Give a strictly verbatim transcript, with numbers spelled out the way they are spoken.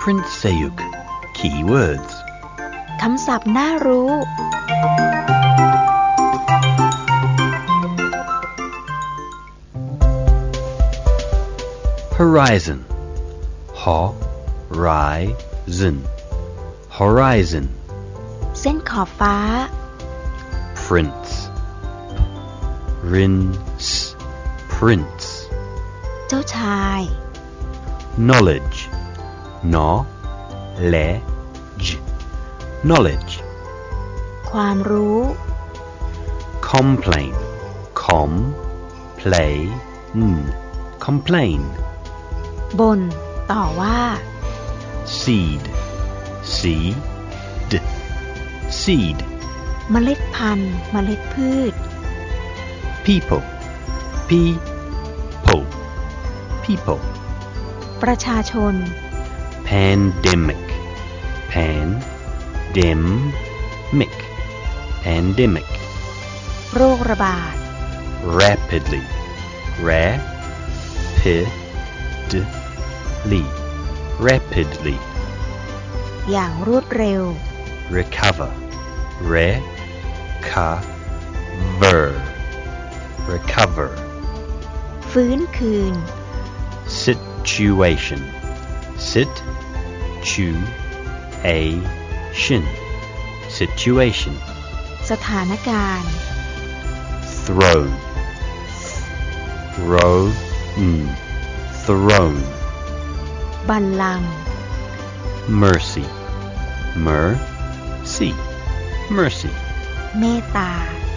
Prince Sayuk Keywords คำศัพท์น่ารู้ Horizon Horizon Horizon เส้นขอบฟ้า Prince Prince Prince เจ้าชาย Knowledge Knowledge Knowledge ความรู้ Complain Complain Complain บ่นต่อว่า Seed Seed Seed เมล็ดพันธุ์เมล็ดพืช People People People ประชาชน Pandemic Pandemic Pandemic โรคระบาด Rapidly Rapidly Rapidly อย่างรวดเร็ว Recover Recover Recover ฟื้นคืน Situation Situation Situation สถานการณ์ Throne Throne Throne บัลลังก์ Mercy Mercy Mercy เมตตา